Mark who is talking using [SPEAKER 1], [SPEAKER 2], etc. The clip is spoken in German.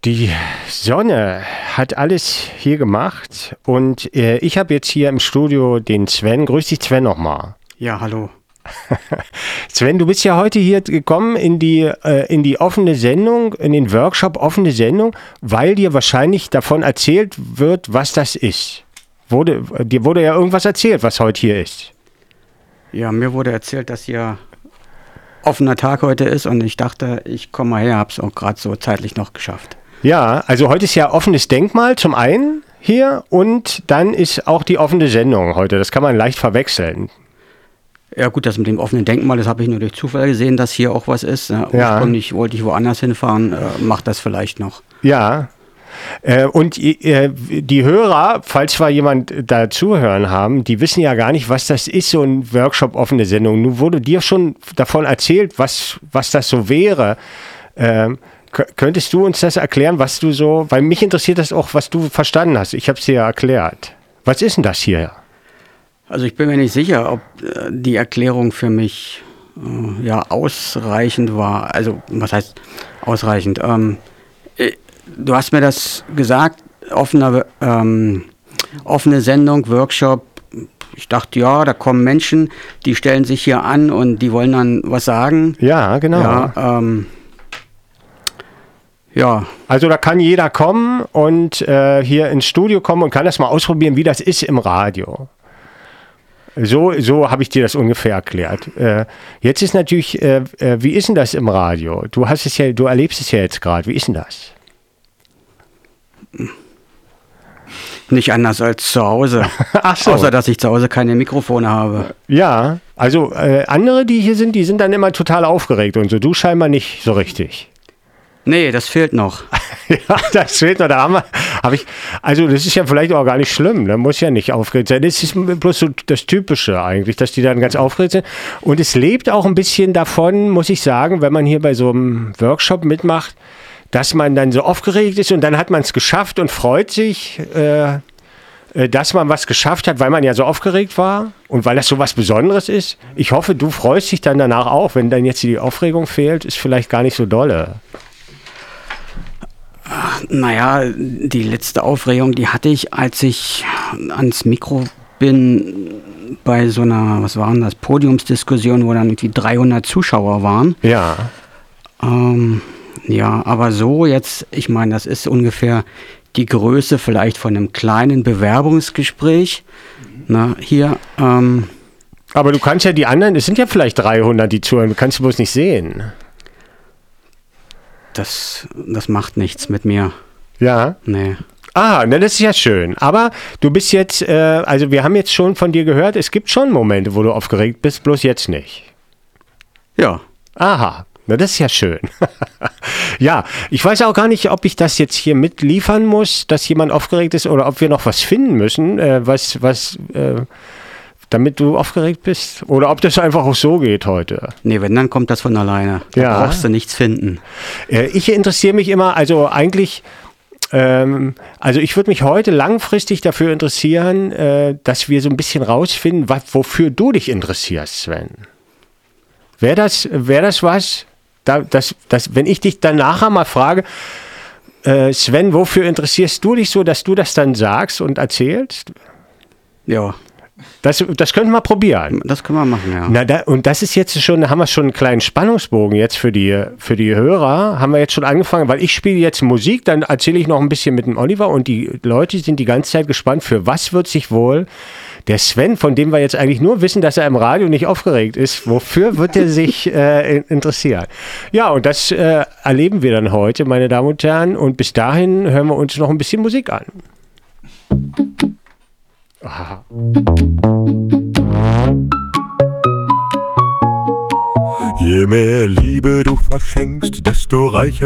[SPEAKER 1] Die Sonne hat alles hier gemacht und ich habe jetzt hier im Studio den Sven. Grüß dich, Sven, nochmal.
[SPEAKER 2] Ja, hallo.
[SPEAKER 1] Sven, du bist ja heute hier gekommen in die offene Sendung, in den Workshop offene Sendung, weil dir wahrscheinlich davon erzählt wird, was das ist. Dir wurde ja irgendwas erzählt, was heute hier ist.
[SPEAKER 2] Ja, mir wurde erzählt, dass hier offener Tag heute ist und ich dachte, ich komme mal her, habe es auch gerade so zeitlich noch geschafft.
[SPEAKER 1] Ja, also heute ist ja offenes Denkmal zum einen hier und dann ist auch die offene Sendung heute. Das kann man leicht verwechseln.
[SPEAKER 2] Ja gut, das mit dem offenen Denkmal, das habe ich nur durch Zufall gesehen, dass hier auch was ist. Ursprünglich wollte ich woanders hinfahren, macht das vielleicht noch.
[SPEAKER 1] Ja, und die Hörer, falls wir jemand da zuhören haben, die wissen ja gar nicht, was das ist, so ein Workshop offene Sendung. Nun wurde dir schon davon erzählt, was das so wäre. Könntest du uns das erklären, was du so, weil mich interessiert das auch, was du verstanden hast. Ich habe es dir ja erklärt. Was ist denn das hier?
[SPEAKER 2] Also ich bin mir nicht sicher, ob die Erklärung für mich ausreichend war. Also was heißt ausreichend? Du hast mir das gesagt, offene Sendung, Workshop. Ich dachte, ja, da kommen Menschen, die stellen sich hier an und die wollen dann was sagen.
[SPEAKER 1] Ja, genau.
[SPEAKER 2] Ja,
[SPEAKER 1] also da kann jeder kommen und hier ins Studio kommen und kann das mal ausprobieren, wie das ist im Radio. So habe ich dir das ungefähr erklärt. Jetzt ist natürlich, wie ist denn das im Radio? Du erlebst es ja jetzt gerade. Wie ist denn das?
[SPEAKER 2] nicht anders als zu Hause.
[SPEAKER 1] Ach so.
[SPEAKER 2] Außer, dass ich zu Hause keine Mikrofone habe.
[SPEAKER 1] Ja, also andere, die hier sind, die sind dann immer total aufgeregt und so. Du scheinbar nicht so richtig.
[SPEAKER 2] Nee, das fehlt noch.
[SPEAKER 1] Ja, das fehlt noch. Also das ist ja vielleicht auch gar nicht schlimm. Da muss ja nicht aufgeregt sein. Das ist bloß so das Typische eigentlich, dass die dann ganz aufgeregt sind. Und es lebt auch ein bisschen davon, muss ich sagen, wenn man hier bei so einem Workshop mitmacht, dass man dann so aufgeregt ist und dann hat man es geschafft und freut sich, dass man was geschafft hat, weil man ja so aufgeregt war und weil das so was Besonderes ist. Ich hoffe, du freust dich dann danach auch, wenn dann jetzt die Aufregung fehlt, ist vielleicht gar nicht so dolle.
[SPEAKER 2] Naja, die letzte Aufregung, die hatte ich, als ich ans Mikro bin bei so einer, was waren das, Podiumsdiskussion, wo dann irgendwie 300 Zuschauer waren.
[SPEAKER 1] Ja.
[SPEAKER 2] Ja, aber so jetzt, ich meine, das ist ungefähr die Größe vielleicht von einem kleinen Bewerbungsgespräch. Na, hier.
[SPEAKER 1] Aber du kannst ja die anderen, es sind ja vielleicht 300, die zuhören, du kannst sie bloß nicht sehen.
[SPEAKER 2] Das macht nichts mit mir.
[SPEAKER 1] Ja?
[SPEAKER 2] Nee.
[SPEAKER 1] Ah, na, das ist ja schön. Aber du bist jetzt, also wir haben jetzt schon von dir gehört, es gibt schon Momente, wo du aufgeregt bist, bloß jetzt nicht.
[SPEAKER 2] Ja.
[SPEAKER 1] Aha, na, das ist ja schön. Ja, ich weiß auch gar nicht, ob ich das jetzt hier mitliefern muss, dass jemand aufgeregt ist oder ob wir noch was finden müssen, damit du aufgeregt bist? Oder ob das einfach auch so geht heute?
[SPEAKER 2] Nee, wenn, dann kommt das von alleine. Da brauchst du nichts finden.
[SPEAKER 1] Ich interessiere mich immer, also eigentlich, also ich würde mich heute langfristig dafür interessieren, dass wir so ein bisschen rausfinden, wofür du dich interessierst, Sven. Wäre das was, wenn ich dich dann nachher mal frage, Sven, wofür interessierst du dich so, dass du das dann sagst und erzählst?
[SPEAKER 2] Ja.
[SPEAKER 1] Das könnten wir probieren.
[SPEAKER 2] Das können wir machen, ja.
[SPEAKER 1] Und das ist jetzt schon, da haben wir schon einen kleinen Spannungsbogen jetzt für die Hörer, haben wir jetzt schon angefangen, weil ich spiele jetzt Musik, dann erzähle ich noch ein bisschen mit dem Oliver und die Leute sind die ganze Zeit gespannt, für was wird sich wohl der Sven, von dem wir jetzt eigentlich nur wissen, dass er im Radio nicht aufgeregt ist, wofür wird er sich interessieren? Ja, und das erleben wir dann heute, meine Damen und Herren, und bis dahin hören wir uns noch ein bisschen Musik an. Aha.
[SPEAKER 3] Je mehr Liebe du verschenkst, desto reicher